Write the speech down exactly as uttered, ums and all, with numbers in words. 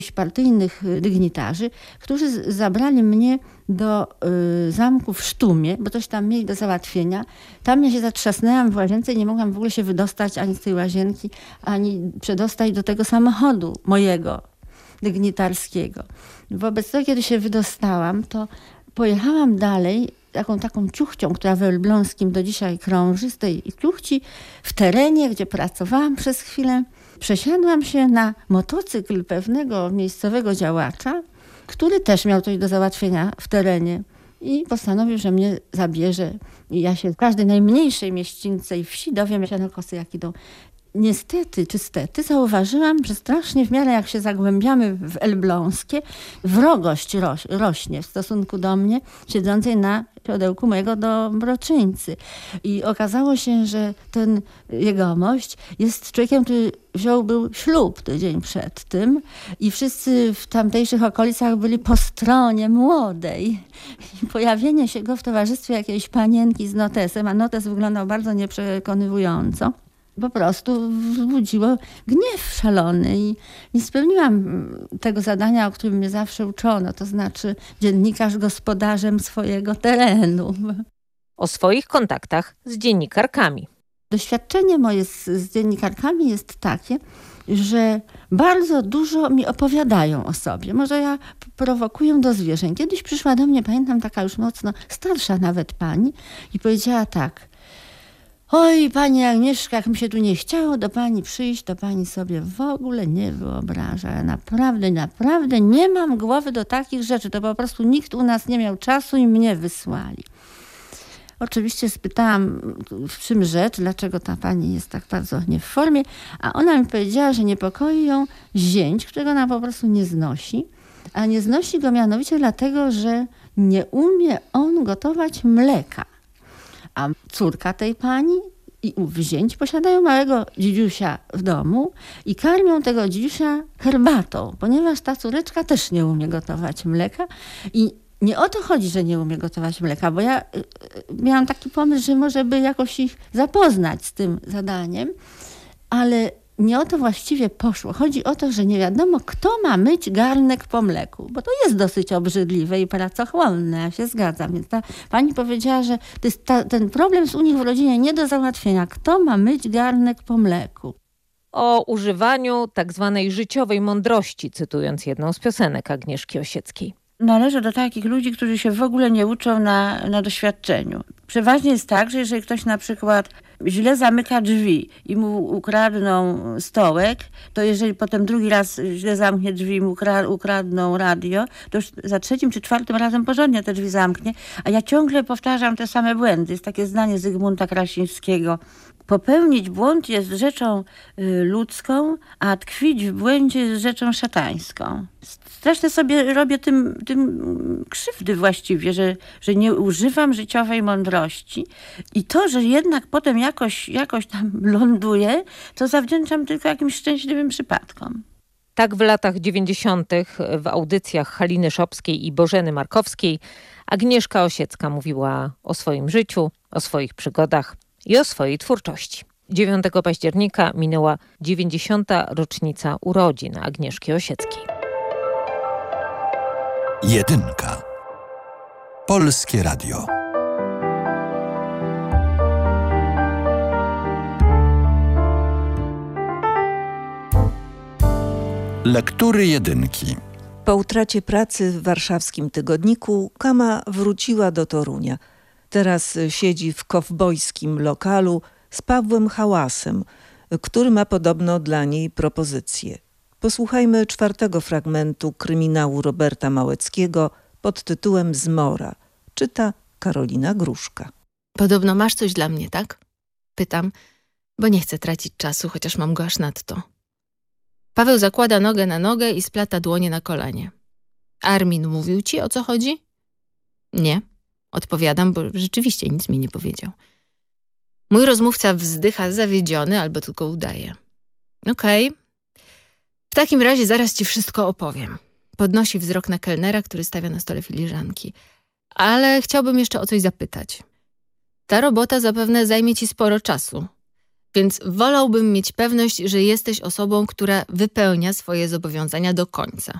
partyjnych dygnitarzy, którzy z- zabrali mnie do y, zamku w Sztumie, bo coś tam mieli do załatwienia. Tam ja się zatrzasnęłam w łazience i nie mogłam w ogóle się wydostać ani z tej łazienki, ani przedostać do tego samochodu mojego dygnitarskiego. Wobec tego, kiedy się wydostałam, to pojechałam dalej taką taką ciuchcią, która w Elbląskim do dzisiaj krąży, z tej ciuchci w terenie, gdzie pracowałam przez chwilę. Przesiadłam się na motocykl pewnego miejscowego działacza, który też miał coś do załatwienia w terenie i postanowił, że mnie zabierze. I ja się w każdej najmniejszej mieścińce i wsi dowiem sianokosy, jak idą. Niestety, czy stety, zauważyłam, że strasznie w miarę jak się zagłębiamy w Elbląskie, wrogość roś, rośnie w stosunku do mnie, siedzącej na siodełku mojego dobroczyńcy. I okazało się, że ten jegomość jest człowiekiem, który wziął był ślub tydzień przed tym i wszyscy w tamtejszych okolicach byli po stronie młodej. I pojawienie się go w towarzystwie jakiejś panienki z notesem, a notes wyglądał bardzo nieprzekonywująco, po prostu wzbudziło gniew szalony i nie spełniłam tego zadania, o którym mnie zawsze uczono, to znaczy dziennikarz gospodarzem swojego terenu. O swoich kontaktach z dziennikarkami. Doświadczenie moje z, z dziennikarkami jest takie, że bardzo dużo mi opowiadają o sobie. Może ja prowokuję do zwierzeń. Kiedyś przyszła do mnie, pamiętam, taka już mocno starsza nawet pani i powiedziała tak: oj, pani Agnieszka, jak mi się tu nie chciało do pani przyjść, to pani sobie w ogóle nie wyobraża. Ja naprawdę, naprawdę nie mam głowy do takich rzeczy. To po prostu nikt u nas nie miał czasu i mnie wysłali. Oczywiście spytałam, w czym rzecz, dlaczego ta pani jest tak bardzo nie w formie, a ona mi powiedziała, że niepokoi ją zięć, którego ona po prostu nie znosi, a nie znosi go mianowicie dlatego, że nie umie on gotować mleka. A córka tej pani i ów zięć posiadają małego dzidziusia w domu i karmią tego dzidziusia herbatą, ponieważ ta córeczka też nie umie gotować mleka. I nie o to chodzi, że nie umie gotować mleka, bo ja y, y, miałam taki pomysł, że może by jakoś ich zapoznać z tym zadaniem, ale nie o to właściwie poszło. Chodzi o to, że nie wiadomo, kto ma myć garnek po mleku, bo to jest dosyć obrzydliwe i pracochłonne, ja się zgadzam. Więc ta pani powiedziała, że to jest ta, ten problem jest u nich w rodzinie nie do załatwienia. Kto ma myć garnek po mleku? O używaniu tak zwanej życiowej mądrości, cytując jedną z piosenek Agnieszki Osieckiej. Należę do takich ludzi, którzy się w ogóle nie uczą na, na doświadczeniu. Przeważnie jest tak, że jeżeli ktoś na przykład źle zamyka drzwi i mu ukradną stołek, to jeżeli potem drugi raz źle zamknie drzwi i mu ukradną radio, to już za trzecim czy czwartym razem porządnie te drzwi zamknie. A ja ciągle powtarzam te same błędy. Jest takie zdanie Zygmunta Krasińskiego. Popełnić błąd jest rzeczą y, ludzką, a tkwić w błędzie jest rzeczą szatańską. Strasznie sobie robię tym, tym krzywdy właściwie, że, że nie używam życiowej mądrości. I to, że jednak potem jakoś, jakoś tam ląduję, to zawdzięczam tylko jakimś szczęśliwym przypadkom. Tak w latach dziewięćdziesiątych w audycjach Haliny Szopskiej i Bożeny Markowskiej Agnieszka Osiecka mówiła o swoim życiu, o swoich przygodach i o swojej twórczości. dziewiątego października minęła dziewięćdziesiąta rocznica urodzin Agnieszki Osieckiej. Jedynka. Polskie Radio. Lektury jedynki. Po utracie pracy w warszawskim tygodniku Kama wróciła do Torunia. Teraz siedzi w kowbojskim lokalu z Pawłem Hałasem, który ma podobno dla niej propozycję. Posłuchajmy czwartego fragmentu kryminału Roberta Małeckiego pod tytułem Zmora. Czyta Karolina Gruszka. Podobno masz coś dla mnie, tak? Pytam, bo nie chcę tracić czasu, chociaż mam go aż nadto. Paweł zakłada nogę na nogę i splata dłonie na kolanie. Armin mówił ci, o co chodzi? Nie, odpowiadam, bo rzeczywiście nic mi nie powiedział. Mój rozmówca wzdycha zawiedziony albo tylko udaje. Okej. Okay. W takim razie zaraz ci wszystko opowiem. Podnosi wzrok na kelnera, który stawia na stole filiżanki. Ale chciałbym jeszcze o coś zapytać. Ta robota zapewne zajmie ci sporo czasu. Więc wolałbym mieć pewność, że jesteś osobą, która wypełnia swoje zobowiązania do końca.